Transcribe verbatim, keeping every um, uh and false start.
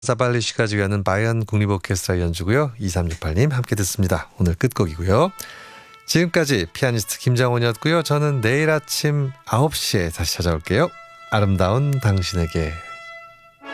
사발리시까지 위하는 바이언 국립오케스트라 연주고요. 이삼육팔 님 함께 듣습니다. 오늘 끝곡이고요. 지금까지 피아니스트 김장훈이었고요. 저는 내일 아침 아홉 시에 다시 찾아올게요. 아름다운 당신에게.